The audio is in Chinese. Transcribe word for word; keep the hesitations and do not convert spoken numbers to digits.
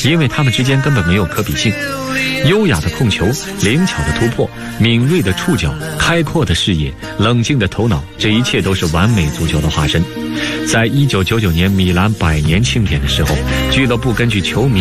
因为他们之间根本没有可比性。优雅的控球，灵巧的突破，敏锐的触角，开阔的视野，冷静的头脑，这一切都是完美足球的化身。在一九九九年米兰百年庆典的时候，俱乐部根据球迷